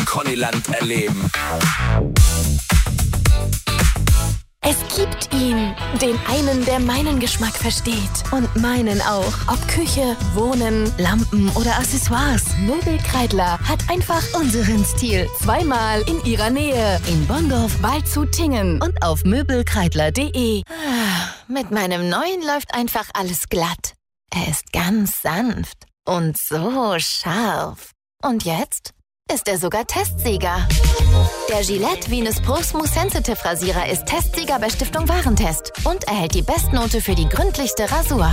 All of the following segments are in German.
Connyland erleben. Es gibt ihn, den einen, der meinen Geschmack versteht. Und meinen auch. Ob Küche, Wohnen, Lampen oder Accessoires. Möbelkreidler hat einfach unseren Stil. Zweimal in ihrer Nähe. In Bonndorf, Waldshut-Tiengen und auf möbelkreidler.de. Mit meinem neuen läuft einfach alles glatt. Er ist ganz sanft und so scharf. Und jetzt ist er sogar Testsieger. Der Gillette Venus Pro Smooth Sensitive Rasierer ist Testsieger bei Stiftung Warentest und erhält die Bestnote für die gründlichste Rasur.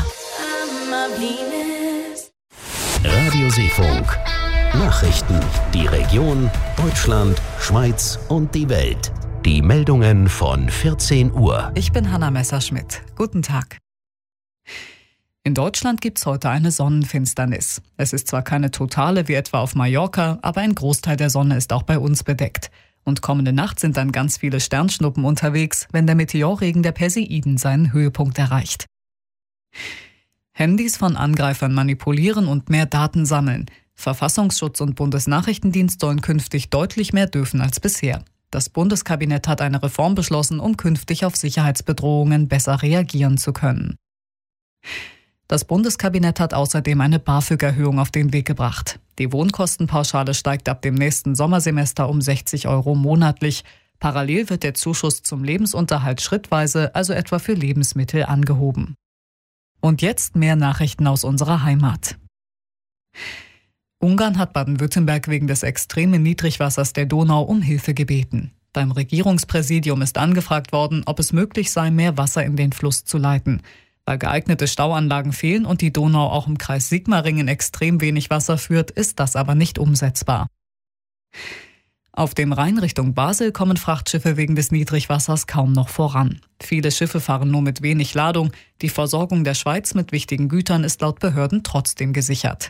Radio Seefunk. Nachrichten, die Region, Deutschland, Schweiz und die Welt. Die Meldungen von 14 Uhr. Ich bin Hanna Messerschmidt. Guten Tag. In Deutschland gibt's heute eine Sonnenfinsternis. Es ist zwar keine totale wie etwa auf Mallorca, aber ein Großteil der Sonne ist auch bei uns bedeckt. Und kommende Nacht sind dann ganz viele Sternschnuppen unterwegs, wenn der Meteorregen der Perseiden seinen Höhepunkt erreicht. Handys von Angreifern manipulieren und mehr Daten sammeln. Verfassungsschutz und Bundesnachrichtendienst sollen künftig deutlich mehr dürfen als bisher. Das Bundeskabinett hat eine Reform beschlossen, um künftig auf Sicherheitsbedrohungen besser reagieren zu können. Das Bundeskabinett hat außerdem eine BAföG-Erhöhung auf den Weg gebracht. Die Wohnkostenpauschale steigt ab dem nächsten Sommersemester um 60 € monatlich. Parallel wird der Zuschuss zum Lebensunterhalt schrittweise, also etwa für Lebensmittel, angehoben. Und jetzt mehr Nachrichten aus unserer Heimat. Ungarn hat Baden-Württemberg wegen des extremen Niedrigwassers der Donau um Hilfe gebeten. Beim Regierungspräsidium ist angefragt worden, ob es möglich sei, mehr Wasser in den Fluss zu leiten. Weil geeignete Stauanlagen fehlen und die Donau auch im Kreis Sigmaringen extrem wenig Wasser führt, ist das aber nicht umsetzbar. Auf dem Rhein Richtung Basel kommen Frachtschiffe wegen des Niedrigwassers kaum noch voran. Viele Schiffe fahren nur mit wenig Ladung. Die Versorgung der Schweiz mit wichtigen Gütern ist laut Behörden trotzdem gesichert.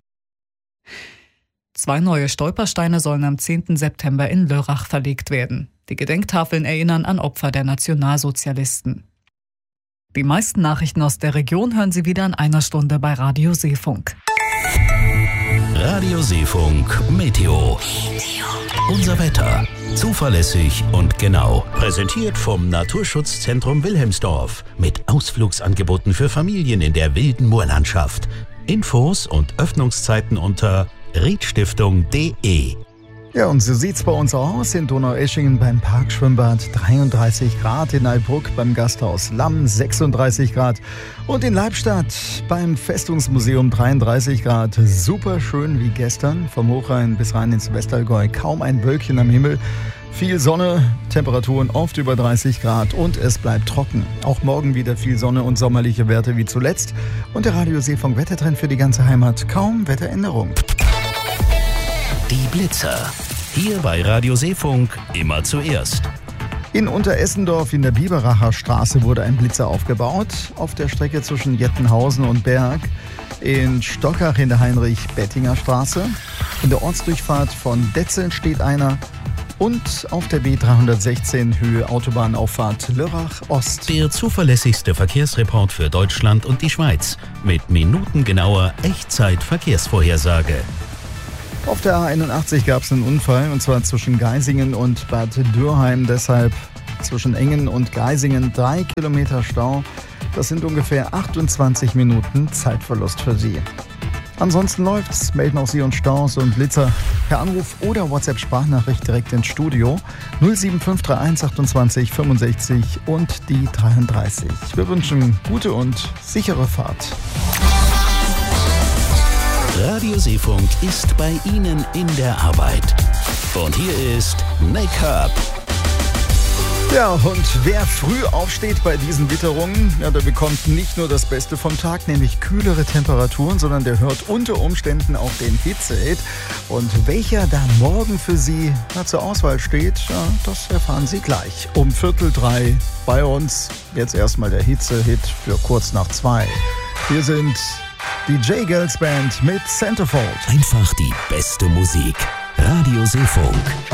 2 neue Stolpersteine sollen am 10. September in Lörrach verlegt werden. Die Gedenktafeln erinnern an Opfer der Nationalsozialisten. Die meisten Nachrichten aus der Region hören Sie wieder in einer Stunde bei Radio Seefunk. Radio Seefunk Meteo. Unser Wetter. Zuverlässig und genau. Präsentiert vom Naturschutzzentrum Wilhelmsdorf. Mit Ausflugsangeboten für Familien in der wilden Moorlandschaft. Infos und Öffnungszeiten unter riedstiftung.de. Ja, und so sieht's bei uns aus. In Donaueschingen beim Parkschwimmbad 33 Grad, in Heilbruck beim Gasthaus Lamm 36 Grad und in Leibstadt beim Festungsmuseum 33 Grad. Super schön wie gestern, vom Hochrhein bis rein ins Westallgäu. Kaum ein Wölkchen am Himmel. Viel Sonne, Temperaturen oft über 30 Grad und es bleibt trocken. Auch morgen wieder viel Sonne und sommerliche Werte wie zuletzt. Und der Radio Seefunk Wettertrend für die ganze Heimat. Kaum Wetteränderung. Die Blitzer. Hier bei Radio Seefunk immer zuerst. In Unteressendorf in der Biberacher Straße wurde ein Blitzer aufgebaut. Auf der Strecke zwischen Jettenhausen und Berg. In Stockach in der Heinrich-Bettinger Straße. In der Ortsdurchfahrt von Detzeln steht einer. Und auf der B316 Höhe Autobahnauffahrt Lörrach Ost. Der zuverlässigste Verkehrsreport für Deutschland und die Schweiz. Mit minutengenauer Echtzeit-Verkehrsvorhersage. Auf der A81 gab es einen Unfall, und zwar zwischen Geisingen und Bad Dürheim. Deshalb zwischen Engen und Geisingen 3 Kilometer Stau. Das sind ungefähr 28 Minuten Zeitverlust für Sie. Ansonsten läuft's. Melden auch Sie uns Staus und Blitzer per Anruf oder WhatsApp-Sprachnachricht direkt ins Studio 07531 28 65 und die 33. Wir wünschen gute und sichere Fahrt. Radio Seefunk ist bei Ihnen in der Arbeit. Und hier ist Make-up. Ja, und wer früh aufsteht bei diesen Witterungen, ja, der bekommt nicht nur das Beste vom Tag, nämlich kühlere Temperaturen, sondern der hört unter Umständen auch den Hitzehit. Und welcher da morgen für Sie zur Auswahl steht, ja, das erfahren Sie gleich. Um 2:45 bei uns. Jetzt erstmal der Hitzehit für kurz nach 2. Hier sind die J-Girls Band mit Centerfold. Einfach die beste Musik. Radio Seefunk.